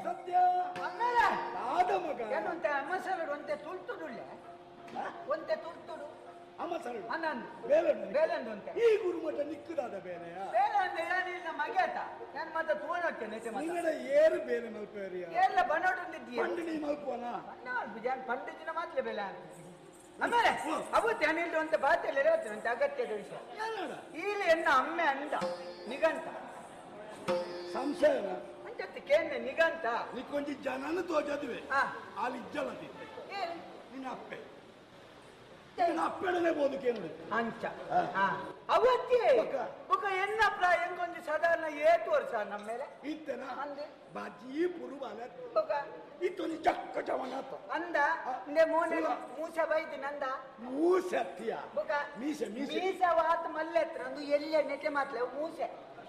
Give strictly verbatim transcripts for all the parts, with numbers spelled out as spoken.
ಸತ್ಯ ಆದ ಮಗ ಏನಂತ ಮಸಾಲಡು ಒಂತೆ ತುಳ್ತುಡುಲ್ಲೆ ಒಂತೆ ತುಳ್ತುಡು ಅಮ್ಮ ಸರಳು ಅನ್ನಂದು ಬೇಲಂಡು ಬೇಲಂದು ಅಂತ ಈ ಗುರುಮಠ ನಿಕ್ಕದಾದ ಬೇಲೆಯ ಬೇಲೆ ಅಂದ್ರೆ ಏನಿಲ್ಲ ಮಗೇತ ನಾನು ಮತ್ತೆ ತೋಣಕ್ಕೆ ನೆತೆ ನಿಂಗಡ ಏರು ಬೇಲೆ ಮಲ್ಪೇರಿಯ ಎಲ್ಲ ಬನ್ನೋಟಂದಿದ್ದೀಯ ಪಂಡು ನೀ ಮಲ್ಪೋನ ಪಂಡಿತಿನ ಮಾತ್ರ ಬೇಲೆ ಅಂತ ಆಮೇಲೆ ಅವತ್ತು ಏನಿಲ್ಲ ಅಂತ ಬಾತೆಲ್ಲ ಅಂತ ಅಗತ್ಯದ ವಿಷಯ ಇಲ್ಲಿ ಎನ್ನ ಅಮ್ಮೆ ಅಂದ ನಿಗಂತ ಸಂಶಯ ಅಂಚತ್ತು ಕೇಂದ್ರ ನಿಗಂತ ನೀ ಕೊಂಚ ಜನನ ತೋಜದುವೆ ಅಲ್ಲಿ ಇಜ್ಜಲತಿ ನಿನ್ನ ಅಪ್ಪೆ ಅಪ್ಪೆಡನೆ ಬೋದುಕೇನು ಅಂಚ ಅವತ್ತೇ ఒక ఎన్న ప్రాయం కొంచెం సాధారణ ఏ తోర్సా నమ్మేలే ఇత్తనా అందే బాజీ పురువాల ఒక ఇతని చక్క చవనాత అంద నే మోనే మూస బైది నంద మూసత్య ఒక మీస మీస మీస వాత మల్లెత్ర అందు ఎల్లె నెటే మాట్లే మూసೆ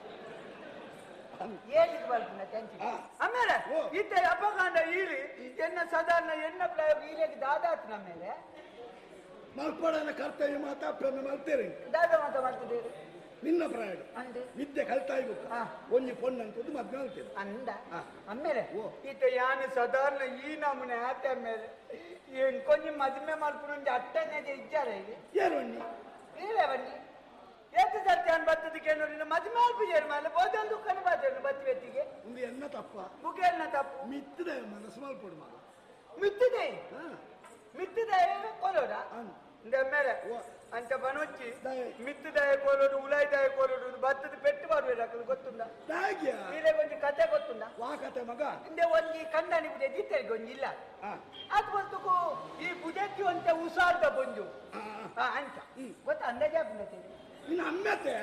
ಏಳಿಗೆ ಬಲ್ಪುನ ತಂಚಿ ಆಮೇಲೆ ಇತ್ತೆ ಅಪಕಾಂಡ ಈಲಿ ಎನ್ನ ಸಾಧಾರಣ ಎನ್ನ ಪ್ರಾಯ ಈಲಿಗೆ ದಾದಾತ್ ನಮ್ಮೇಲೆ ಮಲ್ಪಡನ ಕರ್ತವ್ಯ ಮಾತ ಅಪ್ಪನ ಮಲ್ತೇರೆ ದಾದ ಮಾತ ಮಾಡ್ತಿದ್ದೀರಿ ನಿನ್ನ ಪ್ರಾಯ ವಿದ್ಯೆ ಕಲ್ತಾ ಇರ್ಬೇಕು ಒಂಜಿ ಪೊಣ್ಣಂತದ್ದು ಮದ್ವೆ ಆಗ್ತೇನೆ ಅಂದ ಆಮೇಲೆ ಈತ ಯಾನು ಸಾಧಾರಣ ಈ ನಮೂನೆ ಆತ ಆಮೇಲೆ ಏನ್ ಕೊಂಚ ಮದುವೆ ಮಾಡ್ಕೊಂಡು ಅಟ್ಟನೇ ಇಜ್ಜಾರ ಇಲ್ಲಿ ಏನು ಬನ್ನಿ ಇಲ್ಲೇ ಬನ್ನಿ ಎಷ್ಟು ಸರ್ತಿ ಅನ್ ಬರ್ತದಕ್ಕೆ ನೋಡಿ ಮದುವೆ ಮಾಡ್ಬಿಜಾರ ಮೇಲೆ ಬೋದೊಂದು ಕಣ್ಣು ಬಾದ್ರು ಬತ್ತಿ ವ್ಯಕ್ತಿಗೆ ಒಂದು ಎನ್ನ ತಪ್ಪ ಮುಖೆಲ್ಲ ತಪ್ಪು ಮಿತ್ತಿದೆ ಮನಸ್ಸು ಮಲ್ಪಡು ಮಗ ಮಿತ್ತಿದೆ ಮಿತ್ತಿದೆ ಕೊಲೋಡ ಮೇಲೆ ಅಂತ ಬನೊಚ್ಚಿ ಮಿತ್ತಿದಾಯ ಕೋಲೋಡು ಉಲಾಯ್ದಾಯ ಕೋಲೋಡು ಭತ್ತದ ಪೆಟ್ಟು ಮಾಡ್ಬೇಕು ಗೊತ್ತುಂಡ ನೀರೇ ಒಂಜಿ ಕತೆ ಗೊತ್ತುಂಡ ವಾ ಕತೆ ಮಗ ಇಂದೆ ಒಂಜಿ ಕಂಡನಿ ಬುದೆ ಜಿತ್ತರಿಗೆ ಒಂಜಿಲ್ಲ ಅದು ಬಂತುಕು ಈ ಬುದಕ್ಕೆ ಅಂತ ಉಸಾರ್ದ ಬಂಜು ಅಂಚ ಗೊತ್ತ ಅಂದಾಜ ಬಂದತೆ ನಿನ್ನ ಅಮ್ಮತೆ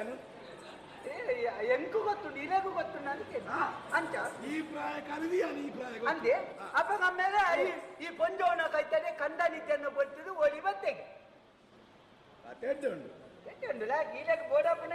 ಎಂಕು ಗೊತ್ತುಂಡು ಇಲೆಗೂ ಗೊತ್ತುಂಡು ಅದಕ್ಕೆ ಅಂಚ ಈ ಪ್ರಾಯ ಕಲಿದಿಯ ಈ ಪ್ರಾಯ ಅಂದೆ ಅಪ್ಪ ಆಮೇಲೆ ಈ ಪೊಂಜೋಣ ಕೈತದೆ ಕಂಡನಿದ್ದನ್ನು ಬರ್ತದೆ ಒಲಿ ಬತ್ತೆಗೆ ತೆಡ್ಡುಂಡು ತೆಡ್ಡುಂಡು ಇಲೆಗೆ ಬೋಡಪ್ಪನ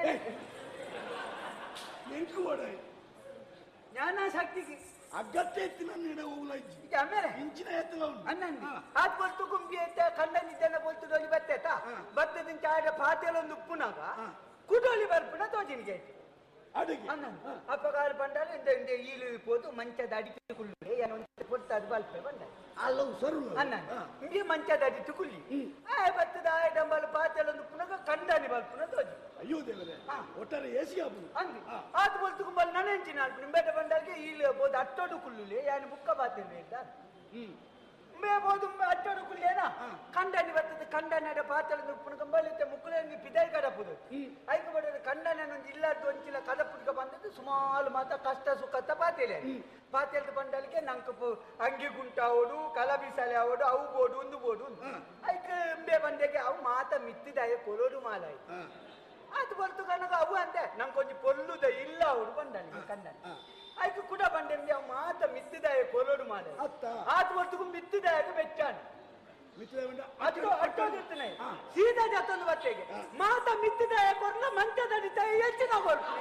ಎಂಕು ಬೋಡ ಜ್ಞಾನ ಶಕ್ತಿಗೆ ಅಗತ್ಯ ಎತ್ತಿನ ನೀಡ ಹೋಗ್ಲಜ್ಜಿ ಈಗ ಆಮೇಲೆ ಇಂಚಿನ ಎತ್ತಲ ಉಂಟು ಅನ್ನಂದಿ ಆದ್ ಬಲ್ತು ಗುಂಪಿ ಎತ್ತ ಕಂಡನಿದ್ದನ್ನು ಬರ್ತದೆ ಒಲಿ ಬತ್ತೆತ ಬತ್ತದಿಂದ ಆಡ ಪಾತೆಲೊಂದು ಉಪ್ಪುನಾಗ ಕುಡೋಲಿ ಬರ್ಪುನ ತೋಜಿನಿಗೆ ಅಡಿಗೆ ಅಪ್ಪಗಾರ ಬಂಡಾಲ ಇಂದ ಈಲು ಪೋದು ಮಂಚದ ಅಡಿಕೆ ಕುಳ್ಳಿ ಏನೋ ಕೊಡ್ತದ ಬಲ್ಪೆ ಬಂದ ಅಲ್ಲವು ಸರು ಅನ್ನ ಇಂಗೆ ಮಂಚದ ಅಡಿಕೆ ಕುಳ್ಳಿ ಆ ಬತ್ತದ ಆಯ ಡಂಬಲ್ ಪಾತೆಲೊಂದು ಪುನಗ ಕಂಡನಿ ಬಲ್ಪುನ ತೋಜಿ ಅಯ್ಯೋ ದೇವರೇ ಒಟ್ಟಾರೆ ಏಸಿ ಆಪುನು ಅಂದಿ ಆದ್ ಬಲ್ತು ಕುಂಬಲ್ ನನೆಂಚಿನ ಅಲ್ಪ ನಿಂಬೆಟ ಬಂಡಾಗೆ ಈಲು ಪೋದು ಅಟ್ಟೋಡು ಕುಳ್ಳುಲಿ ಯಾನು ಬುಕ್ಕ ಬಾತೇನೆ ಇದ್ದ ಹ್ಮ್ ಬೋದು ಅಟ್ಟೋಡು ಕುಳ್ಳಿಯೇನಾ ಕಂಡನಿ ಬರ್ತದೆ ಕಂಡನ ಪಾತೆಲೊಂದು ಉಪ್ಪುನ ಕಂಬಲಿತ್ತೆ ಮುಕ್ಕಳಂಗಿ ಪಿದಾಯಿ ಕಡಪುದು ಐಕ ಬಡೋದು ಕಂಡನೊಂದು ಇಲ್ಲಾರ್ದು ಒಂಚಿಲ ಕದಪುಡ್ಕ ಬಂದದ್ದು ಸುಮಾರು ಮಾತ ಕಷ್ಟ ಸುಖತ್ತ ಪಾತೆಲೆ ಪಾತೆಲ್ದ ಬಂಡಲಿಗೆ ನಂಗೆ ಅಂಗಿ ಗುಂಟ ಆವೋಡು ಕಲಬಿಸಲೆ ಆವೋಡು ಅವು ಬೋಡು ಒಂದು ಬೋಡು ಐಕ ಇಂಬೆ ಬಂಡೆಗೆ ಅವು ಮಾತ ಮಿತ್ತಿದಾಯ ಕೊಲೋಡು ಮಾಲಾಯಿ ಅದು ಬರ್ತು ಕನಗ ಅವು ಅಂದೆ ನಂಗೆ ಕೊಂಚ ಪೊಲ್ಲುದ ಇಲ್ಲ ಅವಡು ಬಂಡನಿಗೆ ಕಂಡನ ಆಯ್ತು ಕೂಡ ಬಂಡೆ ಅವು ಮಾತ ಮಿತ್ತಿದಾಯ ಕೊಲೋಡು ಮಾಲ ಆತ ಬರ್ತು ಮಿತ್ತಿದಾಯ ಬೆಚ್ಚಾನೆ ಅಟ್ಟೋದಿರ್ತಾನೆ ಸೀದಾ ಜತ್ತೊಂದು ಬತ್ತೆಗೆ ಮಾತ ಮಿತ್ತಿದಾಯ ಕೊರ್ಲ ಮಂಚದಡಿತಾಯ ಹೆಚ್ಚಿನ ಕೊಡ್ತು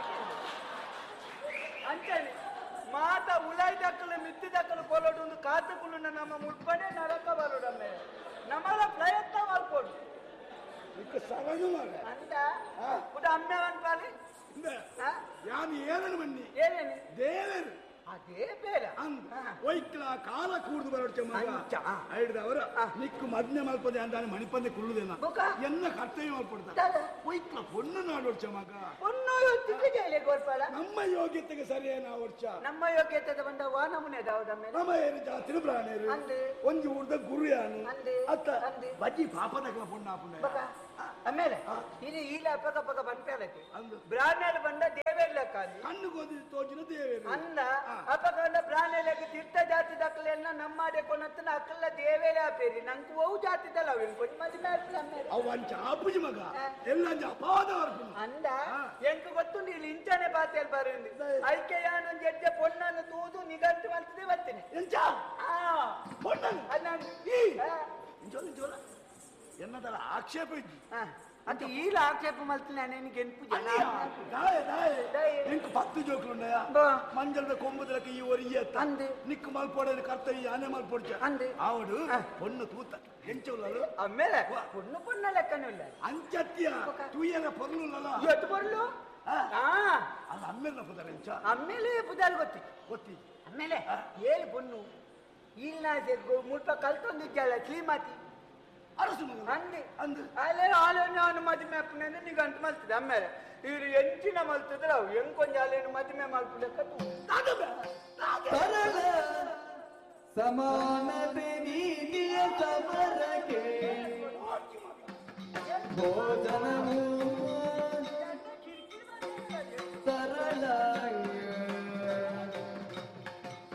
ಅಂತಾನೆ ಮಾತ ಉಲಾಯ್ ದಕ್ಕಲು ಮಿತ್ತಿ ದಕ್ಕಲು ಕೊಲೋಡು ಒಂದು ಕಾತುಕುಲು ನಮ್ಮ ಮುಟ್ಪಡೆ ನರಕ ಬರೋಡು ಆಮೇಲೆ ನಮ್ಮಳ ಪ್ರಯತ್ನ ಮಾಡ್ಕೊಡು ಅಂತ ಕೂಡ ಅಮ್ಮೆ ಅನ್ಪಾಲಿ ಯಾನು ಏನನ್ನು ಬನ್ನಿ ಏನೇನು ದೇವರು ಅದೇ ಬೇಡ ಒಯ್ಕಲ ಕಾಲ ಕೂಡ್ದು ಬರೋಡ್ಚ ಹಿಡ್ದವರ ನಿಕ್ಕು ಮದ್ನೆ ಮಲ್ಪದೆ ಅಂದಾನೆ ಮಣಿಪಂದೆ ಕುಳ್ಳುದೇನ ಎಲ್ಲ ಕರ್ತವ್ಯ ಮಲ್ಪಡ್ತ ಒಯ್ಕಲ ಪೊಣ್ಣು ನಾಡೋಡ್ಚ ಮಗ ಪೊಣ್ಣು ಗೋರ್ಪಾಳ ನಮ್ಮ ಯೋಗ್ಯತೆಗೆ ಸರಿಯೇನ ಓಡ್ಚ ನಮ್ಮ ಯೋಗ್ಯತೆ ಬಂದ ವಾ ನಮೂನೆ ನಮ್ಮ ಏನು ಜಾತಿ ಪ್ರಾಣಿಯರು ಒಂಜಿ ಊರ್ದ ಗುರು ಯಾನು ಅತ್ತ ಬಜ್ಜಿ ಪಾಪದಗಳ ಪೊಣ್ಣ ಪುಣ್ಣ ಆಮೇಲೆ ಇದು ಈಲ ಅಪ್ಪಗ ಪಕ್ಕ ಬಂದ್ಪೇಲಕ್ಕೆ ಬ್ರಾಹ್ಮಣ ಬಂದ ದೇವೇರ್ ಲೆಕ್ಕ ಕಣ್ಣು ಗೋದಿ ತೋಜಿನ ದೇವೇರು ಅಂದ ಅಪ್ಪಗಂಡ ಬ್ರಾಹ್ಮಣ ಲೆಕ್ಕ ತೀರ್ಥ ಜಾತಿ ದಕ್ಕಲೆಲ್ಲ ನಮ್ಮಾಡೆ ಕೊನತ್ತನ ಅಕ್ಕಲ್ಲ ದೇವೇರೇ ಆಪೇರಿ ನಂಗೆ ಓ ಜಾತಿದಲ್ಲ ಅವ್ ಕೊಂಚ ಮದುವೆ ಅವ್ ಅಂಚ ಆಪುಜಿ ಮಗ ಎಲ್ಲ ಅಪಾದ ಅಂದ ಎಂಕ ಗೊತ್ತು ನೀನು ಇಂಚನೆ ಪಾತಿಯಲ್ಲಿ ಬರೋದು ಐಕೆ ಯಾನೊಂದು ಎಡ್ಡೆ ಪೊಣ್ಣನ್ನು ತೂದು ನಿಗಂಟು ಮಾಡ್ತಿದ್ದೆ ಬರ್ತೀನಿ ಎಂಚ ಪೊಣ್ಣನ್ನು ಜೋಲ ಎನ್ನದರ ಆಕ್ಷೇಪ ಇದ್ದಿ అంటే ఈల ఆక్షేపం మల్తున్నానే నీకు ఎన్పు జన దాయ దాయ ఇంక పత్తు జోకులున్నాయా మంజల కొంబుదలకి ఈ ఒరియత అంది నిక్కు మల్పోడని కర్తయ్య ఆనే మల్పోడ్చ అంది ఆవడు పొన్ను తూత ఎంచవులలో అమ్మేల పొన్ను పొన్న లెక్కనుల్ల అంచత్య తుయన పొర్లులలో ఎట్టు పొర్లు ఆ అది అమ్మేల పుదరంచ అమ్మేలే పుదాలు గొత్తి గొత్తి ಆಮೇಲೆ ಏಳು ಬೊನ್ನು ಇಲ್ಲ ಮುಲ್ಪ ಕಲ್ತೊಂದಿದ್ದಲ್ಲ ಶ್ರೀಮತಿ ಅರಸು ಮಗ ಅಂದೆ ಅಂದು ಅಲ್ಲೇ ಆಲೋನ ಅವನು ಮದುವೆ ಹಾಕ್ಕೊಂಡೆ ನೀ ಗಂಟು ಮಲ್ತದೆ ಆಮೇಲೆ ಇವ್ರು ಎಂಚಿನ ಮಲ್ತಿದ್ರೆ ಅವು ಹೆಂಗೊಂದು ಅಲ್ಲೇನು ಮದುವೆ ಮಾಡ್ಬಿಡಕ್ಕದು ಸಮಾನತೆ ನೀತಿಯ ಸಮರಕ್ಕೆ ಭೋಜನವು